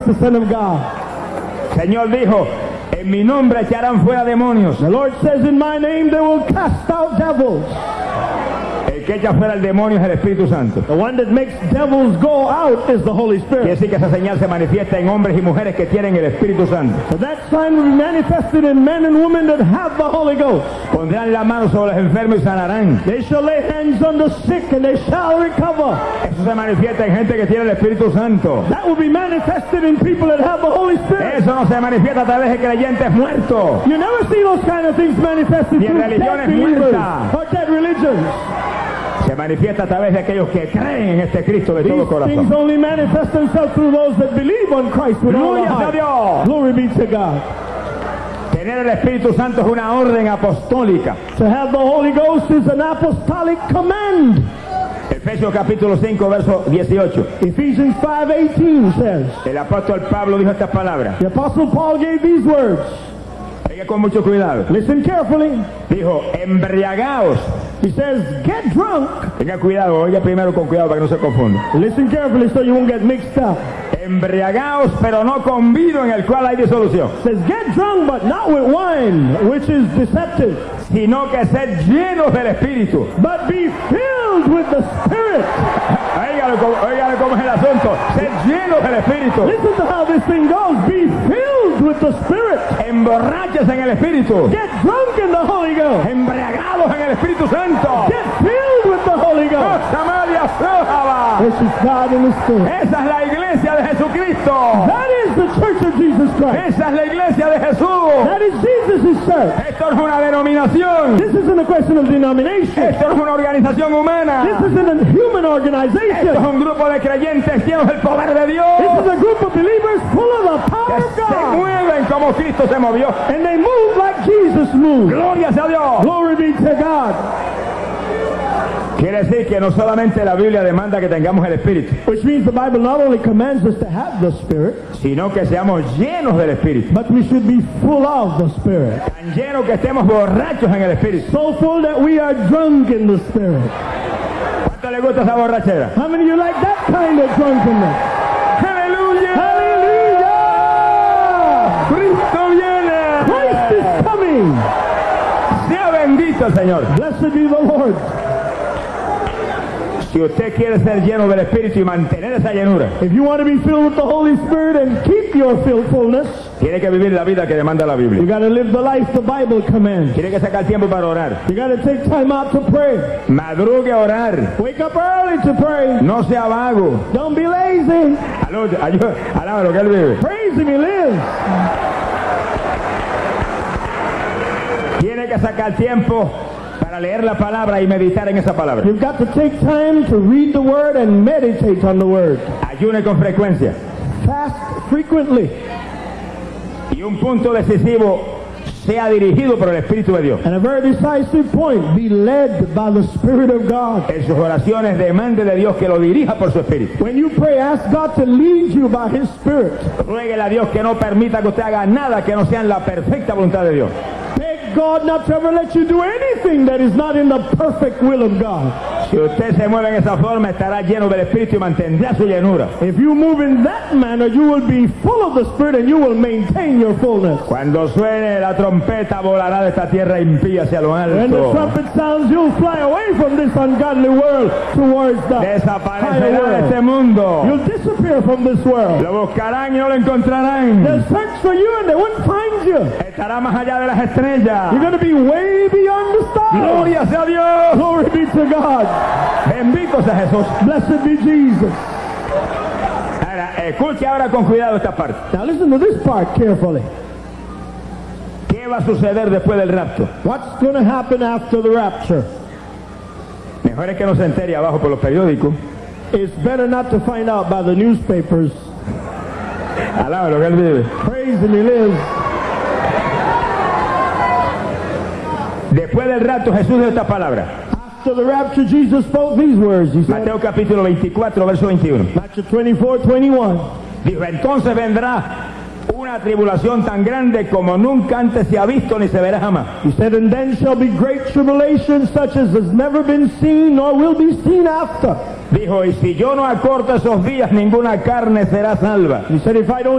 the Son of God. Señor dijo, en mi nombre echarán fuera demonios. The Lord says, in my name they will cast out devils. El que echa fuera el demonio es el Espíritu Santo. The one that makes devils go out is the Holy Quiere Spirit. decir que esa señal se manifiesta en hombres y mujeres que tienen el Espíritu Santo. So that sign will be manifested in men and women that have the Holy Ghost. Pondrán la mano sobre los enfermos y sanarán. They shall lay hands on the sick and they shall recover. Eso se manifiesta en gente que tiene el Espíritu Santo. That will be manifested in people that have the Holy Spirit. Eso no se manifiesta a través de creyentes muertos. You never see those kind of things manifested Ni en through dead religiones believers muertas. or dead religions. Se manifiesta a través de aquellos que creen en este Cristo de todo These things corazón. only manifest themselves through those that believe on Christ with all their Gloria a heart. Dios. Glory be to God. Tener el Espíritu Santo es una orden apostólica. To have the Holy Ghost is an apostolic command. Efesios capítulo 5, verso 18. Ephesians 5:18 says, El apóstol Pablo dijo estas palabras. the Apostle Paul gave these words. Oiga con mucho cuidado. Listen carefully. Dijo, embriagaos. He says, get drunk. Tenga cuidado, oiga primero con cuidado para que no se confunda. Listen carefully so you won't get mixed up. Embriagaos, pero no con vino en el cual hay disolución, It says, get drunk, but not with wine, which is deceptive, sino que sed llenos del Espíritu. but be filled with the Spirit. Óigalo cómo es el asunto. Sed llenos del Espíritu. Listen to how this thing goes. Be filled with the Spirit. Emborraches en el Espíritu. Get drunk in the Holy Ghost. Embriagados en el Espíritu Santo. Get filled with the Holy Ghost. Samaria Sójaba. This is God in the Spirit. Esa es la iglesia de Jesucristo. That is the church of Jesus Christ. Esa es la iglesia de Jesús. That is Jesus' church. Esto no es una denominación. This isn't a question of denomination. Esto no es una organización humana. This isn't a human Esto es organization. un grupo de creyentes llenos del poder de Dios. This is a group of believers full of the power Que of se God. mueven como Cristo se movió. And they move like Jesus moved. Gloria a Dios. Glory be to God. Quiere decir que no solamente la Biblia demanda que tengamos el Espíritu, Which means the Bible not only commands us to have the Spirit, sino que seamos llenos del Espíritu. but we should be full of the Spirit. Tan llenos que estemos borrachos en el Espíritu. So full that we are drunk in the Spirit. ¿Cuánto le gusta esa borrachera? How many of you like that kind of drunkenness? ¡Aleluya! Hallelujah! ¡Cristo viene! Christ is coming. Sea bendito el Señor. Blessed be the Lord. Si usted quiere ser lleno del Espíritu y mantener esa llenura, If you want to be filled with the Holy Spirit and keep your fullness, tiene que vivir la vida que demanda la you Biblia. got to live the life the Bible commands. Tiene que sacar tiempo para orar. You got to take time out to pray. Madrugue a orar. Wake up early to pray. No sea vago. Don't be lazy. Alaba lo que él vive. Praise Him, He lives. Tiene que sacar tiempo para leer la palabra y meditar en esa palabra. You've got to take time to read the Word and meditate on the Word. Ayune con frecuencia. Fast frequently. Y un punto decisivo, sea dirigido por el Espíritu de Dios. And a very decisive point, be led by the Spirit of God. En sus oraciones demande de Dios que lo dirija por su Espíritu. When you pray, ask God to lead you by His Spirit. Ruéguele a Dios que no permita que usted haga nada que no sea en la perfecta voluntad de Dios. Beg God not to ever let you do anything that is not in the perfect will of God. Si usted se mueve en esa forma, estará lleno del Espíritu y mantendrá su llenura. If you move in that manner, you will be full of the Spirit and you will maintain your fullness. Cuando suene la trompeta, volará de esta tierra impía hacia lo When the alto. trumpet sounds, you'll fly away from this ungodly world towards the higher Desaparecerá de este world. mundo. You'll disappear from this world. Lo buscarán y no lo encontrarán. They'll search for you and they won't find you. Estará más allá de las estrellas. You're going to be way beyond the stars. Gloria sea Dios. Glory be to God. Bendito sea Jesús. Blessed be Jesus. Ahora, escuche ahora con cuidado esta parte. Now listen to this part carefully. ¿Qué va a suceder después del rapto? What's going to happen after the rapture? Mejor es que no se entere abajo por los periódicos. It's better not to find out by the newspapers. Alaba lo que él vive. Praise Him, He lives. Después del rapto Jesús dio esta palabra. After the rapture, Jesus spoke these words. He said, Mateo capítulo 24, verso 21. Matthew 24:21. Dijo, entonces vendrá una tribulación tan grande como nunca antes se ha visto ni se verá jamás. He said, and then shall be great tribulation such as has never been seen nor will be seen after. Dijo, y si yo no acorto esos días, ninguna carne será salva. He said, if I don't